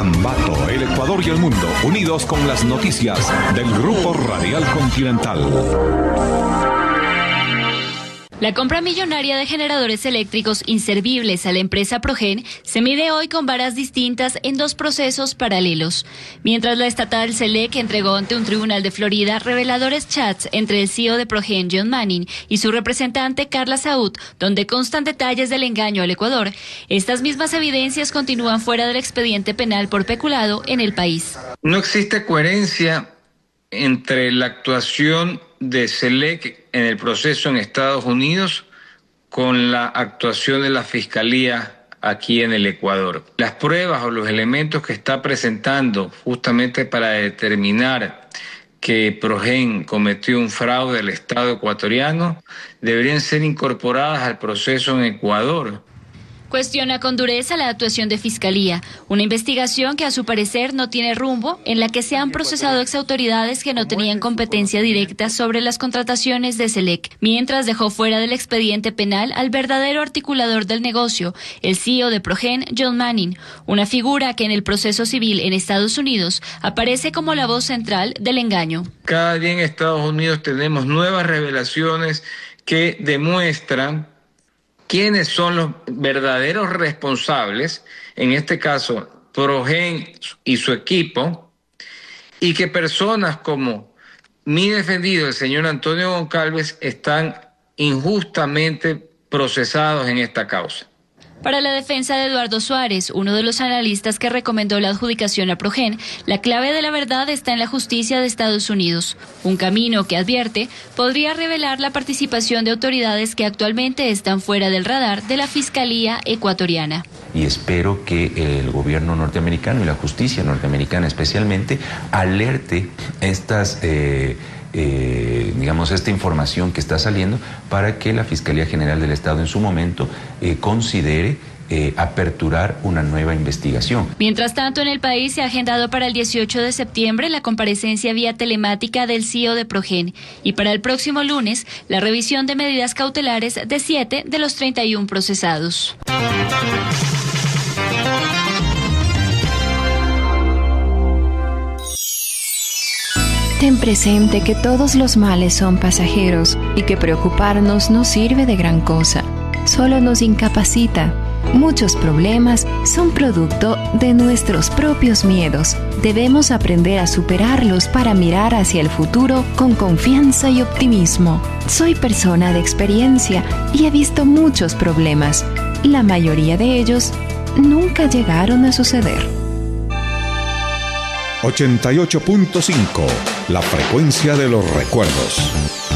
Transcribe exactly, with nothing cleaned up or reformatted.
Ambato, el Ecuador y el mundo, unidos con las noticias del Grupo Radial Continental. La compra millonaria de generadores eléctricos inservibles a la empresa Progen se mide hoy con varas distintas en dos procesos paralelos. Mientras la estatal Selec entregó ante un tribunal de Florida reveladores chats entre el C E O de Progen, John Manning, y su representante Carla Saúd, donde constan detalles del engaño al Ecuador, estas mismas evidencias continúan fuera del expediente penal por peculado en el país. No existe coherencia entre la actuación de Selec en el proceso en Estados Unidos con la actuación de la Fiscalía aquí en el Ecuador. Las pruebas o los elementos que está presentando justamente para determinar que Progen cometió un fraude al Estado ecuatoriano deberían ser incorporadas al proceso en Ecuador. Cuestiona con dureza la actuación de Fiscalía, una investigación que a su parecer no tiene rumbo, en la que se han procesado exautoridades que no tenían competencia directa sobre las contrataciones de Selec, mientras dejó fuera del expediente penal al verdadero articulador del negocio, el C E O de Progen, John Manning, una figura que en el proceso civil en Estados Unidos aparece como la voz central del engaño. Cada día en Estados Unidos tenemos nuevas revelaciones que demuestran quiénes son los verdaderos responsables, en este caso Progen y su equipo, y que personas como mi defendido, el señor Antonio Goncalves, están injustamente procesados en esta causa. Para la defensa de Eduardo Suárez, uno de los analistas que recomendó la adjudicación a Progen, la clave de la verdad está en la justicia de Estados Unidos, un camino que, advierte, podría revelar la participación de autoridades que actualmente están fuera del radar de la Fiscalía ecuatoriana. Y espero que el gobierno norteamericano y la justicia norteamericana especialmente alerte estas eh, Eh, digamos, esta información que está saliendo para que la Fiscalía General del Estado en su momento eh, considere eh, aperturar una nueva investigación. Mientras tanto, en el país se ha agendado para el dieciocho de septiembre la comparecencia vía telemática del C E O de Progen y para el próximo lunes la revisión de medidas cautelares de siete de los treinta y uno procesados. Ten presente que todos los males son pasajeros y que preocuparnos no sirve de gran cosa, solo nos incapacita. Muchos problemas son producto de nuestros propios miedos. Debemos aprender a superarlos para mirar hacia el futuro con confianza y optimismo. Soy persona de experiencia y he visto muchos problemas. La mayoría de ellos nunca llegaron a suceder. ochenta y ocho punto cinco, la frecuencia de los recuerdos.